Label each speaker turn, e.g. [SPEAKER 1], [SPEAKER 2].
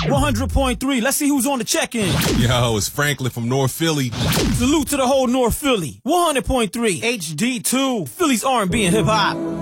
[SPEAKER 1] 100.3. Let's see who's on the check-in.
[SPEAKER 2] Yo, it's Franklin from North Philly.
[SPEAKER 1] Salute to the whole North Philly. 100.3. HD2. Philly's R&B and hip-hop.